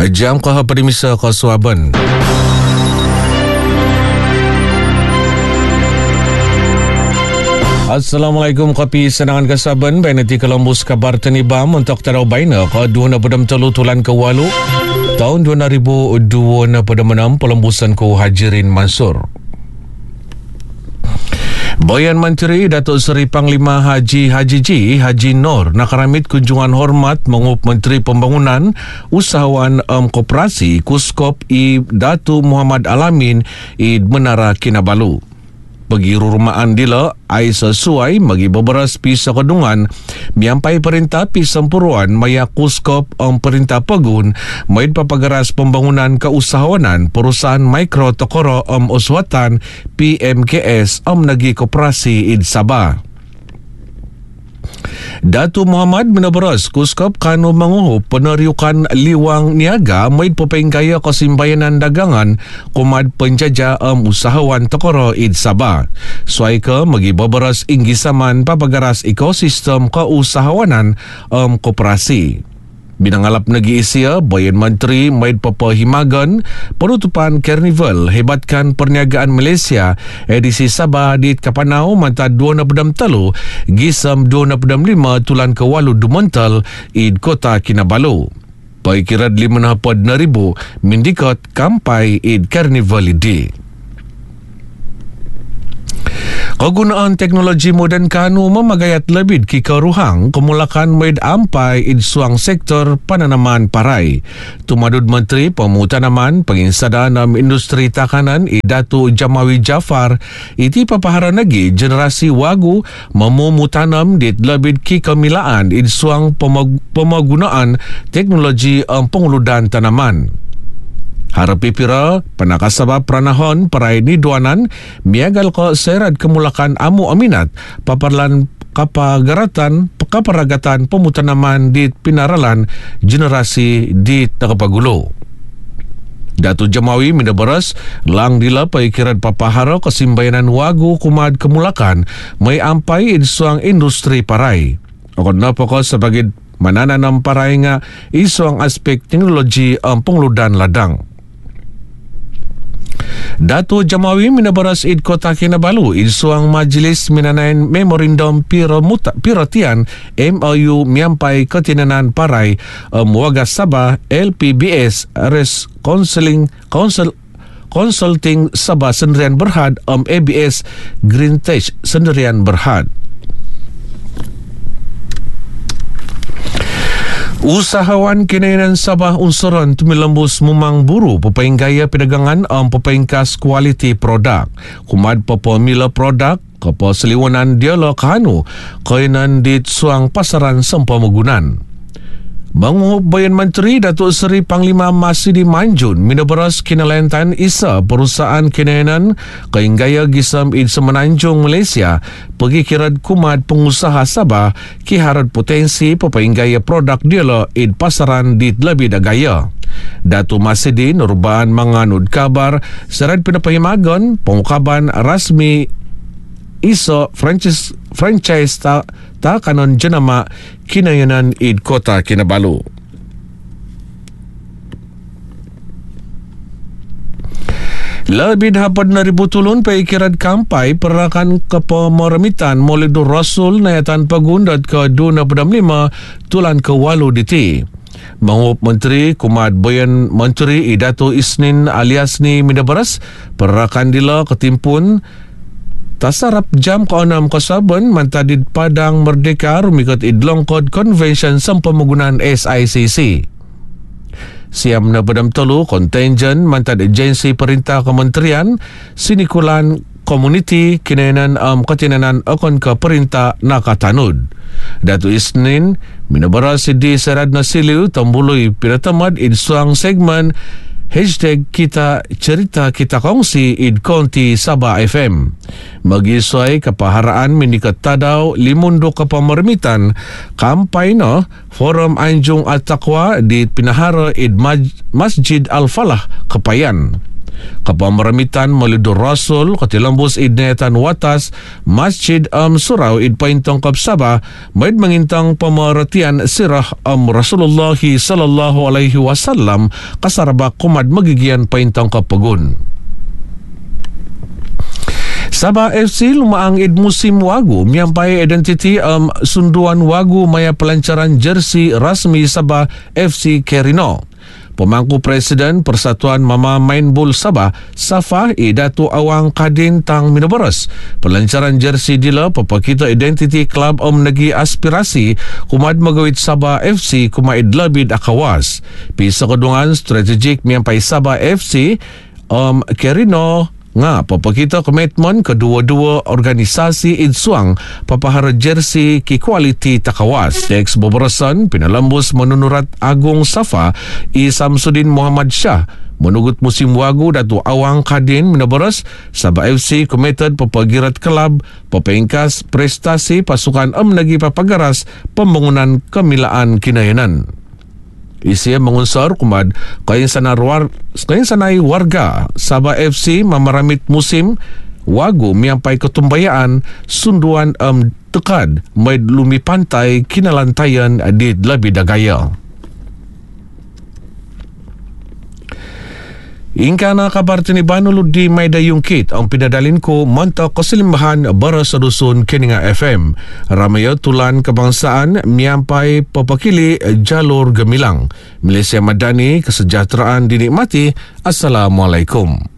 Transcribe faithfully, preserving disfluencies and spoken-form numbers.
Jam Kuala Perimisa Kasuaban. Assalamualaikum, kopi senangan Kasaban. Bainati Columbus kabar tenibam untuk tarau baina ke dua pedam telu tulan ke walu tahun dua ribu dua pedam enam pelembusan ku Hajirin Mansur. Bayan Menteri Datuk Seri Panglima Haji Haji Ji Haji Nur nakaramit kunjungan hormat mengup Menteri Pembangunan Usahawan um, Koperasi Kuskop I Datu Muhammad Alamin I Menara Kinabalu. Bagi rurumaan dila ai sesuai bagi beberas pisa kedungan miampai perintah pisempuruan maya Kuskop um, perintah pegun main papagaras pembangunan keusahawanan perusahaan mikro tokoro um, uswatan P M K S um, nagi koperasi id Sabah. Datu Muhammad meneberas Kuskop kanu menguhup peneriukan liwang niaga maid pepengkaya kesimbayanan dagangan kumad penjajah um, usahawan tokoro id Sabah. Suaika magi beberas inggisaman papagaras ekosistem keusahawanan um, koperasi. Binangalap negi isia, Bayan Menteri maid pepahimagan penutupan Karnival hebatkan perniagaan Malaysia edisi Sabah di Kapanau manta dua pedam telu gisam dua pedam lima tulan ke walu dumontal id Kota Kinabalu. Paikirad lima napad na ribu mindikot kampai id Karnival idi. Kegunaan teknologi moden kanu memagayat lebih ki keruhang kemulakan maid ampai id suang sektor penanaman parai. Tumadud Menteri Pemutanaman Penginsadaan dalam Industri Takanan I Datu Jamawi Jafar iti papahara nagi generasi wagu memutanam di lebih ki kemilaan id suang pemag- pemagunaan teknologi um, penguludan tanaman. Harapi pira penakasaba pranahon parai niduanan miagal ko serat kemulakan amu aminat paparlan kapagaratan kaparagatan pemutanaman di pinaralan generasi di Takapagulo. Datu Jamawi midabaras lang dila paikiran papahara kesimbayanan wagu kumad kemulakan may ampai isuang industri parai. Okon na pokok sebagai mananam parai nga isuang aspek teknologi um, pengludan ladang. Datu Jamawi minabaras id Kota Kinabalu id suang majlis minanain memorandum piromuta piratian M O U miampai ketinanan parai um, wagas Sabah L P B S res counseling council consulting Sabah Sendirian Berhad um, A B S Green Tech Sendirian Berhad. Usahawan kinainan Sabah unsuran tumilambus mumang buru pepainggaya perdagangan um, pepaingkas kualiti produk. Kumad pepemila produk kepaseliwanan dialog kanu kainan di suang pasaran sempamagunan. Mengup Bayan Menteri Datuk Seri Panglima Masidi Manjun minabaras kinalantan isa perusahaan kinainan kainggaya gisam id Semenanjung Malaysia pergi kirad kumad pengusaha Sabah kiharad potensi pepainggaya produk diala id pasaran di lebih dagaya. Datu Masidi nurbaan manganud kabar serat pinapahimagon pengukaban rasmi iso franchise franchise ta, ta kanon jenama kinayanan id Kota Kinabalu. Lebih dapat na ribu tulun paikiran kampai perakan kepemormitan Maulidur Rasul nayatan pagundat ke dua pedam lima tulan ke walu diti. Mengup Menteri Kumad Bayan Menteri Idatu Isnin alias ni midabaras perakan dila ketimpun tasarap jam ke enam ke saban mantadid Padang Merdeka rumikot idlongkod Convention Sempamagunan S I C C. Siam na pedam telu kontingen mantad agensi perintah kementerian sinikulan komuniti kinainan um, ketinanan akon ke perintah nakatanud. Datu Isnin minabara sidi serad nasiliu tambului pinatamad idsuang segmen Hashtag kita cerita kita kongsi id konti Sabah F M. Magisuay kapaharaan minikat tadaw limundo kapamarmitan kampay no Forum Anjung At Taqwa di pinahara id Masjid Al-Falah Kapayan. Kapamaramitan Maulidur Rasul katilambos idnayatan watas Masjid Am Surau id paintong kap Sabah maid mengintang pamaratian sirah Am Rasulullah sallallahu alaihi wasallam kasaraba kumad magigian paintong kap Pagun. Sabah F C lumaang id musim wagu miampai identiti um, sunduan wagu maya pelancaran jersey rasmi Sabah F C Kerino. Pemangku Presiden Persatuan Mama Mainbul Sabah, Safa Idatu Awang Kadin Tang Minabaras. Pelancaran jersey dila papakita identiti klub Om Negeri Aspirasi kumad magawid Sabah F C kumaid labid akawas. Pisa kedungan strategik miampai Sabah F C Om Kerino nga papakita komitmen kedua-dua organisasi idsuang papahara jersey ki quality takawas. Ex Bobarasan pinalambos menunurat Agung Safa I Samsudin Muhammad Shah menugut musim wagu Datu Awang Kadin Minabaras Sabah F C committed papagirat kelab papengkas prestasi pasukan Am Negeri Papagaras pembangunan kemilaan kinayanan. Isiya mengunsur kumad kain sanar war, kain sanay warga Sabah F C mamaramit musim wagu miampai ketumbayaan sunduan um, tekad may lumi pantai kinalantayan di labi dagaya. Ingka na kabar tinibano di may dayungkit ang pinadalin ko montok kasilimbahan bara sa dusun Kininga F M. Ramayo tulan kebangsaan miampai papakili jalur gemilang. Malaysia Madani kesejahteraan dinikmati. Assalamualaikum.